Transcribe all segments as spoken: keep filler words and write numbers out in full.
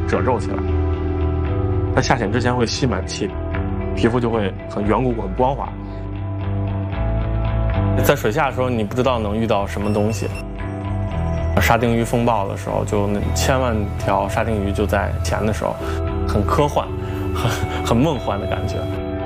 褶皱起来。它下潜之前会吸满气，皮肤就会很圆鼓鼓、很光滑。在水下的时候，你不知道能遇到什么东西。沙丁鱼风暴的时候，就那千万条沙丁鱼就在潜的时候，很科幻、很很梦幻的感觉。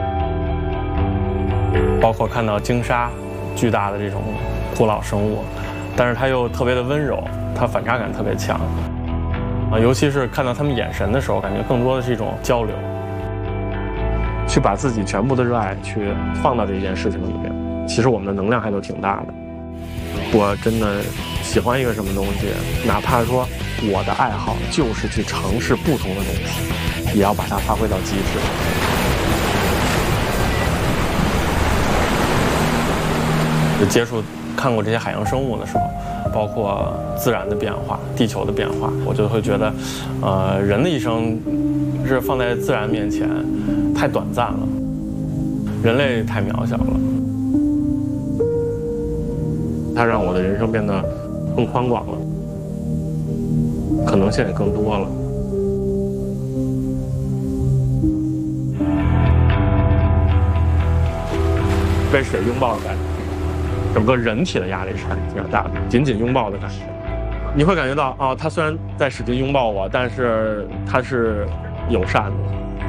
包括看到鲸鲨，巨大的这种古老生物，但是它又特别的温柔，它反差感特别强。啊，尤其是看到他们眼神的时候，感觉更多的是一种交流。去把自己全部的热爱去放到这一件事情里面，其实我们的能量还都挺大的。我真的喜欢一个什么东西，哪怕说我的爱好就是去尝试不同的东西，也要把它发挥到极致。就接触看过这些海洋生物的时候，包括自然的变化、地球的变化，我就会觉得，呃，人的一生是放在自然面前太短暂了，人类太渺小了。它让我的人生变得更宽广了，可能性也更多了。被水拥抱的感觉，整个人体的压力是非常大的，紧紧拥抱的感觉。你会感觉到，哦，他虽然在使劲拥抱我，但是他是友善的。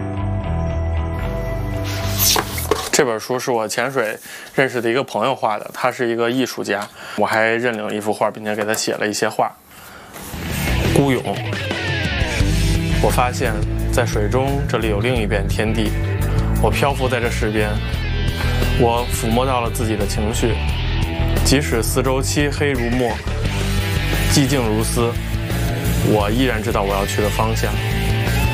这本书是我潜水认识的一个朋友画的，他是一个艺术家，我还认领了一幅画，并且给他写了一些话。孤勇，我发现在水中这里有另一片天地，我漂浮在这石边，我抚摸到了自己的情绪，即使四周漆黑如墨，寂静如丝，我依然知道我要去的方向。